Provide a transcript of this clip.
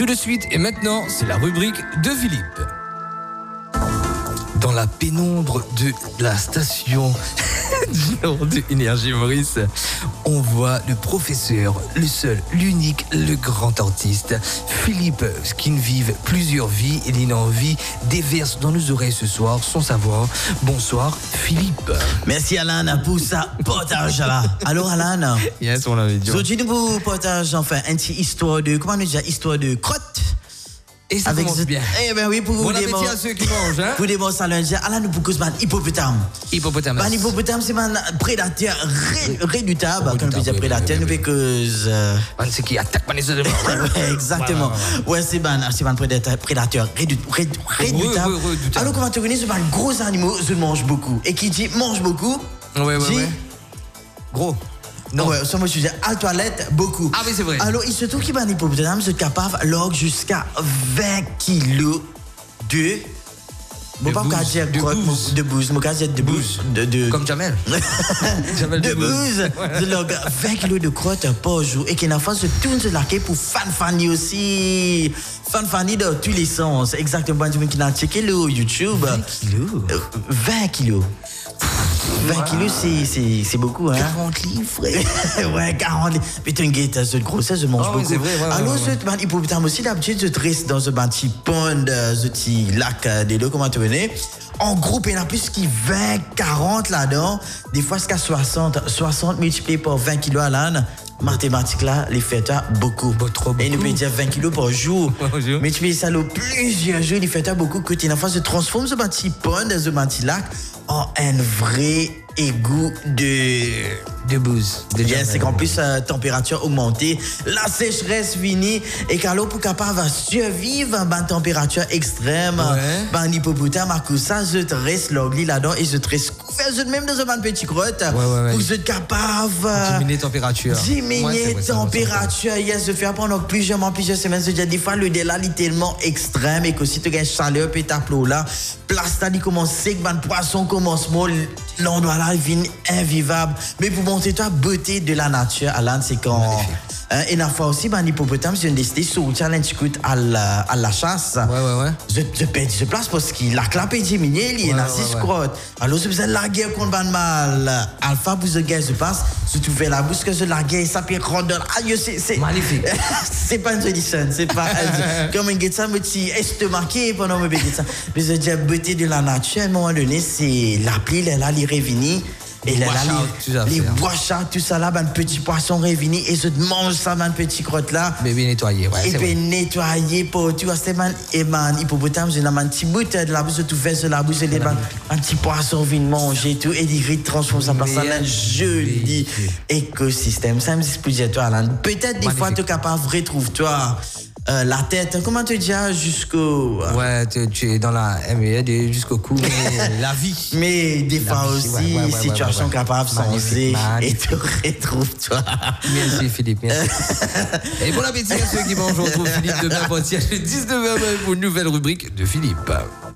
tout de suite et maintenant, c'est la rubrique de Philippe. Dans la pénombre de la station de Énergie Maurice, on voit le professeur, le seul, l'unique, le grand artiste, Philippe, qui vive plusieurs vies et il en vit déverse dans nos oreilles ce soir son savoir. Bonsoir Philippe. Merci Alan pour ça partage là. Alors Alan. Yes, on l'avait dit. Aujourd'hui nous partageons enfin une petite histoire de histoire de crotte. Et ça commence bien. Eh ben oui, pour vous bon appétit à ceux qui mangent, hein. Pour des bons salons, Alan nous propose un hippopotame. Hippopotame. Un hippopotame, c'est un prédateur redoutable. Quand on dit prédateur, nous fait que c'est qui attaque pas les autres. Exactement. Ouais, c'est un prédateur redoutable. Alors comment tu connais, c'est un gros animal, je mange beaucoup. Et qui dit mange beaucoup, ouais. Gros. Non, ouais, ça, moi, je disais à la toilette, beaucoup. Ah oui, c'est vrai. Alors, il se trouve qu'il y a un hippopotame, c'est capable, alors, jusqu'à 20 kilos de... Bon, pas qu'à dire de bouse. Moi, qu'à dire de bouse. Comme Jamel. Jamel de bouse. Donc, 20 kilos de crotte par jour. Et qu'une fois, se tourne sur la quai pour Fanfani aussi. Fanfani dans tous les sens. Exactement. Du monde qui a checké le YouTube. 20 kilos. 20 kilos. 20 kilos, c'est beaucoup, hein. 40 livres. Ouais, 40 livres. Putain, guette, ce grossesse, je mange beaucoup. C'est vrai, alors, ce hippopotame aussi, d'habitude, je tresse dans ce petit pond, ce petit lac des deux, comment tu venais. En groupe, il y en a plus qui 20, 40 là-dedans. Des fois, jusqu'à 60 multiplié par 20 kilos à l'âne. Mathématiques là, les fêtes beaucoup. Trop beaucoup. Et nous peut dire 20 kilos par jour. Mais tu fais ça plusieurs jours, les fêtes beaucoup. Que tu as une fois, se transforme ce petit pond, ce petit lac, en un vrai égout de bouse. Bien, c'est qu'en plus, température augmentée, la sécheresse finie, et qu'alors, pour capable survivre à une température extrême, un hippopotame, à cause ça, je te reste l'ogli là-dedans, et je te reste couvert, même dans un petit crotte, pour être capable diminuer température. Température, yes, je fais pendant plusieurs semaines, je dis, des fois, le délai est tellement extrême, et que si tu as une chaleur, puis ta plot là, place, il commence sec, le poisson commence molle, l'endroit là, il vient invivable. Mais pour montrer toi beauté de la nature, Alan, c'est quand... et la fois aussi, un hippopotame, j'ai décidé sur le challenge à la chasse. Je perds ce place parce qu'il a clapé diminué, il y a 6 crottes. Alors, je faisais la guerre contre le mal. Alpha, vous êtes guerre, je passe. Je trouvais la bouche que je la guerre, ça peut rendre. Aïe, c'est magnifique. C'est pas une solution, c'est pas. Comme un guet ça, me dit, est-ce que marqué pendant me dire ça? Mais je dis, beauté de la nature, à un moment donné, c'est l'appli, là, les révinis. Et là, les wash-out, tout ça là, un petit poisson révini, et je mange ça, un petit crotte là. Mais bien nettoyé, ouais. Et bien nettoyé pour tout. C'est un hippopotame, j'ai un petit bout de la bouche, tout fait sur la bouche, un petit poisson vient manger tout, et il transforme ça par ça, un joli écosystème. Ça me dit pour dire, toi, Alan. Peut-être des fois, tu es capable, retrouve-toi. La tête, comment te dire jusqu'au... Ouais, tu es dans la MED jusqu'au cou, la vie. Mais des fois aussi, situation capable de changer et te retrouve-toi. Merci Philippe, merci. Et bon appétit à ceux qui mangent, on retrouve Philippe demain, le 19 pour une nouvelle rubrique de Philippe.